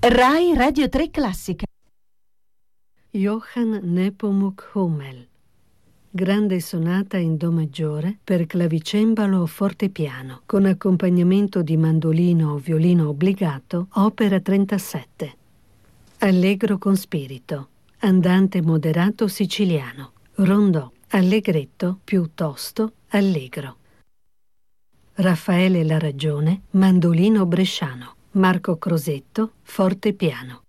Rai Radio 3 Classica. Johann Nepomuk Hummel. Grande sonata in do maggiore per clavicembalo o fortepiano, con accompagnamento di mandolino o violino obbligato, opera 37. Allegro con spirito, andante moderato siciliano, rondò, allegretto piuttosto allegro. Raffaele La Ragione, mandolino bresciano, Marco Crosetto, fortepiano.